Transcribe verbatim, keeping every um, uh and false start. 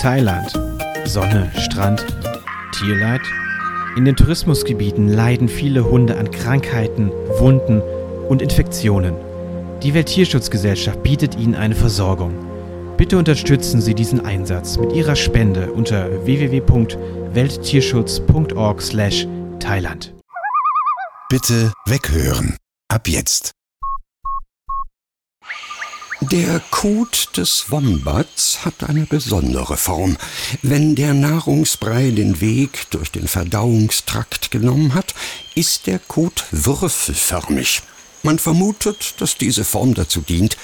Thailand. Sonne, Strand, Tierleid? In den Tourismusgebieten leiden viele Hunde an Krankheiten, Wunden und Infektionen. Die Welttierschutzgesellschaft bietet ihnen eine Versorgung. Bitte unterstützen Sie diesen Einsatz mit Ihrer Spende unter w w w punkt welttierschutz punkt org slash Thailand. Bitte weghören. Ab jetzt. Der Kot des Wombats hat eine besondere Form. Wenn der Nahrungsbrei den Weg durch den Verdauungstrakt genommen hat, ist der Kot würfelförmig. Man vermutet, dass diese Form dazu dient,